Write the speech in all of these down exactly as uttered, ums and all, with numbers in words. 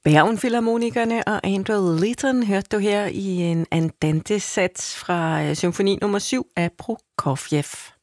Bergen Filharmonikerne og Andrew Litton hørte du her i en Andante-sats fra symfoni nummer syv af Prokofjev.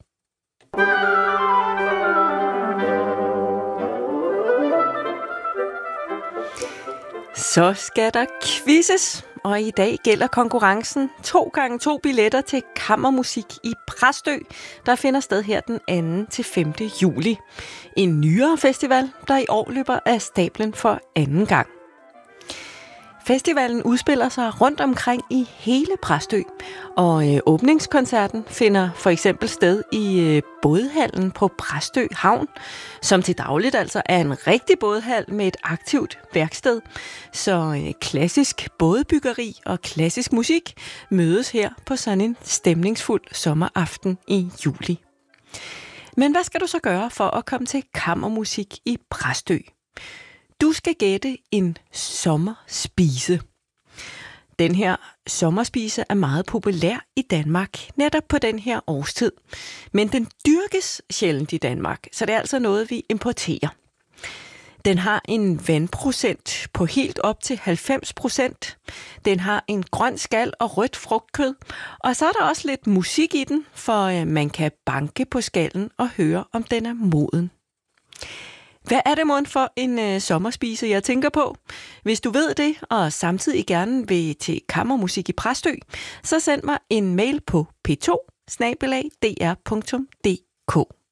Så skal der quizzes, og i dag gælder konkurrencen to gange to billetter til kammermusik i Præstø, der finder sted her den anden til femte juli. En nyere festival, der i år løber af stablen for anden gang. Festivalen udspiller sig rundt omkring i hele Præstø, og øh, åbningskoncerten finder for eksempel sted i øh, bådhallen på Præstø Havn, som til dagligt altså er en rigtig bådhal med et aktivt værksted. Så øh, klassisk bådebyggeri og klassisk musik mødes her på sådan en stemningsfuld sommeraften i juli. Men hvad skal du så gøre for at komme til kammermusik i Præstø? Du skal gætte en sommerspise. Den her sommerspise er meget populær i Danmark, netop på den her årstid. Men den dyrkes sjældent i Danmark, så det er altså noget, vi importerer. Den har en vandprocent på helt op til halvfems procent. Den har en grøn skal og rødt frugtkød. Og så er der også lidt musik i den, for man kan banke på skallen og høre, om den er moden. Hvad er det mon for en øh, sommerspise, jeg tænker på? Hvis du ved det, og samtidig gerne vil til kammermusik i Præstø, så send mig en mail på p to snabel-a d r punktum d k.